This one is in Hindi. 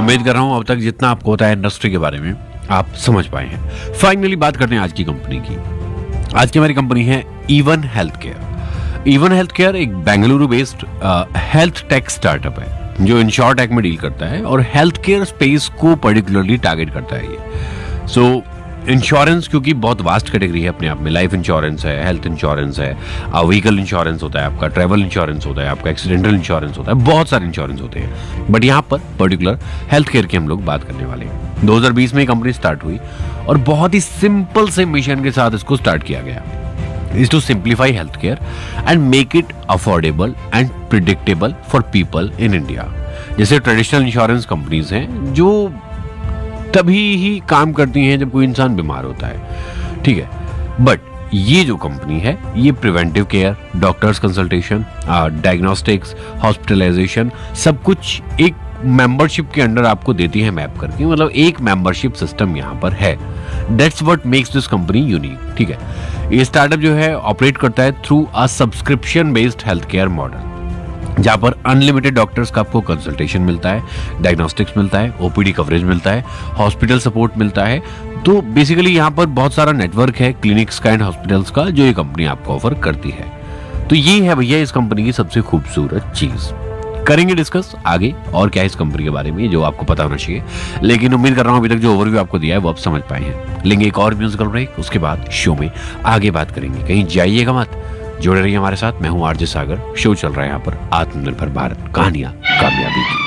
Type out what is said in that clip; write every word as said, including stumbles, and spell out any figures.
उम्मीद कर रहा हूं अब तक जितना आपको होता है इंडस्ट्री के बारे में आप समझ पाए हैं। फाइनली बात करते हैं आज की कंपनी की। आज की हमारी कंपनी है even health care. Even health care एक Bengaluru based health tech startup है जो इंश्योर टेक में डील करता है और हेल्थ केयर स्पेस को पर्टिकुलरली टारगेट करता है ये। सो इंश्योरेंस क्योंकि बहुत वास्ट कैटेगरी है अपने आप में, लाइफ इंश्योरेंस है, हेल्थ इंश्योरेंस है, व्हीकल इंश्योरेंस होता है आपका, ट्रैवल इंश्योरेंस होता है आपका, एक्सीडेंटल इंश्योरेंस होता है, बहुत सारे इंश्योरेंस होते हैं। बट यहाँ पर पर्टिकुलर हेल्थ केयर की हम लोग बात करने वाले हैं। दो हज़ार बीस में कंपनी स्टार्ट हुई और बहुत ही सिंपल से मिशन के साथ इसको स्टार्ट किया गया, is to simplify healthcare and make it affordable and predictable for people in India। जैसे ट्रेडिशनल इंश्योरेंस कंपनीज हैं जो तभी ही काम करती हैं जब कोई इंसान बीमार होता है, ठीक है। बट ये जो कंपनी है ये preventive care, doctors consultation, diagnostics, hospitalisation सब कुछ एक मेंबरशिप के अंडर आपको देती है मैप करके, मतलब एक मेंबरशिप सिस्टम यहाँ पर है। That's what makes this company unique, ठीक है। ये स्टार्टअप जो है ऑपरेट करता है through a subscription based health care model, जहां पर अनलिमिटेड डॉक्टर्स का आपको कंसल्टेशन मिलता है, डायग्नोस्टिक्स मिलता है, ओपीडी कवरेज मिलता है, हॉस्पिटल सपोर्ट मिलता है। तो बेसिकली यहाँ पर बहुत सारा नेटवर्क है क्लिनिक्स का एंड हॉस्पिटल्स का जो ये कंपनी आपको ऑफर करती है। तो ये है भैया इस कंपनी की सबसे खूबसूरत चीज। करेंगे डिस्कस आगे और क्या है इस कंपनी के बारे में जो आपको पता होना चाहिए, लेकिन उम्मीद कर रहा हूं अभी तक जो ओवरव्यू आपको दिया है वो आप समझ पाए हैं। लेंगे एक और म्यूजिकल ब्रेक, उसके बाद शो में आगे बात करेंगे। कहीं जाइएगा मत, जुड़े रहिए हमारे साथ। मैं हूं आरजे सागर, शो चल रहा है यहाँ पर आत्मनिर्भर भारत कहानियां कामयाबी की।